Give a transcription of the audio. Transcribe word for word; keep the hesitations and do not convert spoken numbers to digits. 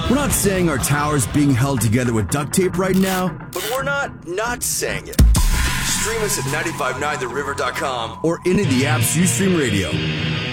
We're not saying our tower's being held together with duct tape right now, but we're not not saying it. Stream us at nine five nine the river dot com or any of the apps you stream radio.